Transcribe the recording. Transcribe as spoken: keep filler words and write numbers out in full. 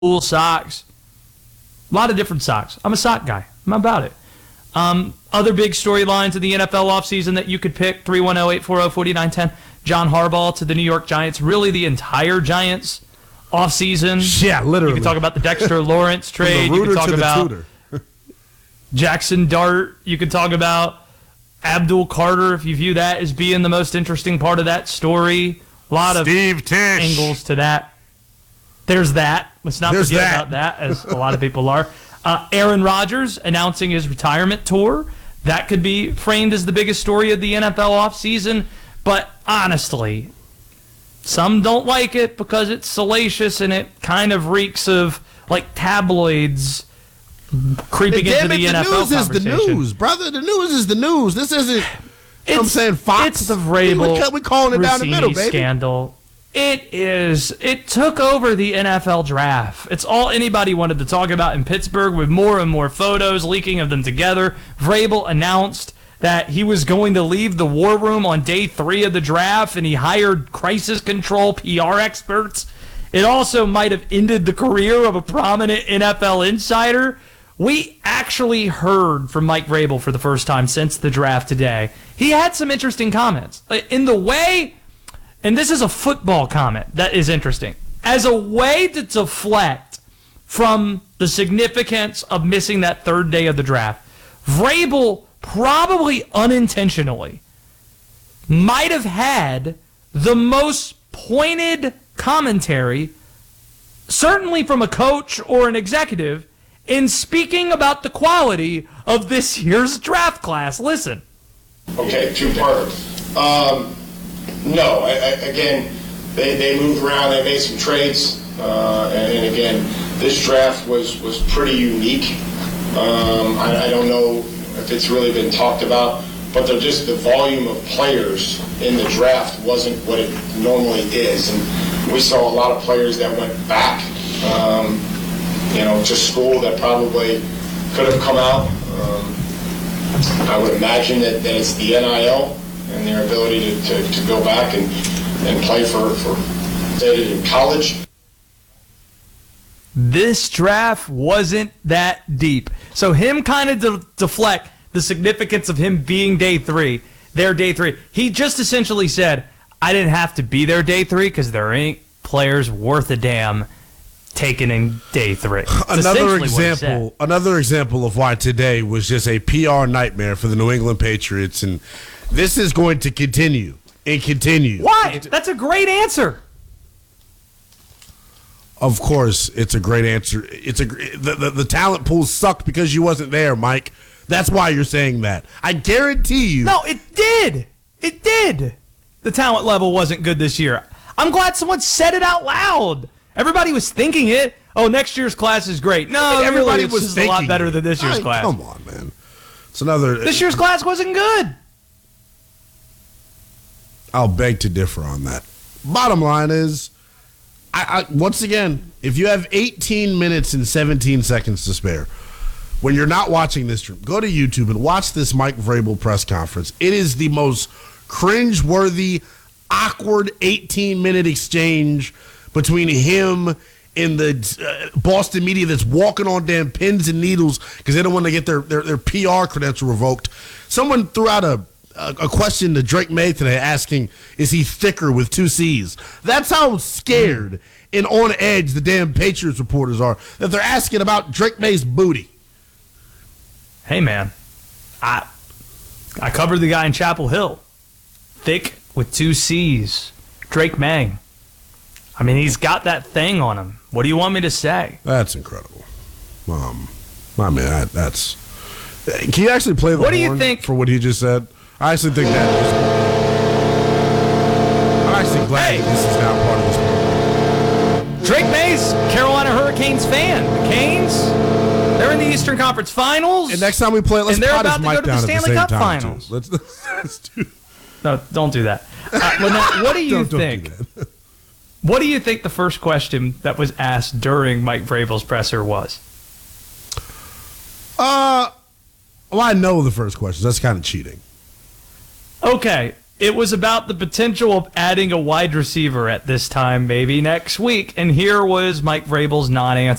cool socks. A lot of different socks. I'm a sock guy. I'm about it. Um, other big storylines in the N F L offseason that you could pick, three one zero, eight four zero, four nine one zero. John Harbaugh to the New York Giants. Really the entire Giants offseason. Yeah, literally. You can talk about the Dexter Lawrence trade. You can talk about Jackson Dart. You can talk about Abdul Carter, if you view that as being the most interesting part of that story. A lot of Steve Tisch. angles to that. There's that. Let's not There's forget that. about that, as a lot of people are. Uh, Aaron Rodgers announcing his retirement tour. That could be framed as the biggest story of the N F L offseason. But honestly, some don't like it because it's salacious and it kind of reeks of like tabloids creeping into Damn the, it, N F L the news is the conversation. news, brother. The news is the news. This isn't, you know what I'm It's- saying, Fox. It's the Vrabel We calling it down the middle, Rossini baby. scandal. It is. It took over the N F L draft. It's all anybody wanted to talk about in Pittsburgh, with more and more photos leaking of them together. Vrabel announced that he was going to leave the war room on day three of the draft, and he hired crisis control P R experts. It also might have ended the career of a prominent N F L insider. We actually heard from Mike Vrabel for the first time since the draft today. He had some interesting comments. In the way, and this is a football comment that is interesting, as a way to deflect from the significance of missing that third day of the draft, Vrabel probably unintentionally might have had the most pointed commentary, certainly from a coach or an executive, in speaking about the quality of this year's draft class. Listen. Okay, two-parter. Um, no, I, I, again, they, they moved around, they made some trades, uh, and, and again, this draft was, was pretty unique. Um, I, I don't know if it's really been talked about, but they're just the volume of players in the draft wasn't what it normally is, and we saw a lot of players that went back, um, you know, to school that probably could have come out. Um, I would imagine that, that it's the N I L and their ability to, to, to go back and, and play for, for stated in college. This draft wasn't that deep. So him kind of de- deflect the significance of him being day three, their day three. He just essentially said, I didn't have to be there day three because there ain't players worth a damn taken in day three. It's Another essentially what he said. example, another example of why today was just a P R nightmare for the New England Patriots, and this is going to continue and continue. Why? That's a great answer. Of course, it's a great answer. It's a the, the, the talent pool sucked because you wasn't there, Mike. That's why you're saying that. I guarantee you. No, it did. It did. The talent level wasn't good this year. I'm glad someone said it out loud. Everybody was thinking it. Oh, next year's class is great. No, everybody really, was it's just a lot thinking better it. than this year's I- class. Come on, man. It's another. This year's class wasn't good. I'll beg to differ on that. Bottom line is, I, I once again, if you have eighteen minutes and seventeen seconds to spare, when you're not watching this stream, go to YouTube and watch this Mike Vrabel press conference. It is the most cringe-worthy, awkward eighteen-minute exchange between him and the uh, Boston media that's walking on damn pins and needles because they don't want to get their, their, their P R credential revoked. Someone threw out a, a, a question to Drake May today asking, is he thicker with two C's? That's how scared and on edge the damn Patriots reporters are that they're asking about Drake May's booty. Hey, man. I I covered the guy in Chapel Hill. Thick with two C's. Drake May. I mean, he's got that thing on him. What do you want me to say? That's incredible. Um, I mean, that, that's. Can you actually play the What do you horn think- for what he just said? I actually think that is. I'm actually glad Hey. this is now part of this. Drake May's Carolina Hurricanes fan. The Canes, they're in the Eastern Conference Finals. And next time we play, let's And they're pot his about to mic go to the down at the Stanley same Cup time, Finals. too. Let's, let's do. No, don't do that. Uh, well, now, what do you Don't- don't think? do that. What do you think the first question that was asked during Mike Vrabel's presser was? Uh, well, I know the first question. That's kind of cheating. Okay, It was about the potential of adding a wide receiver at this time, maybe next week, and here was Mike Vrabel's non-answer.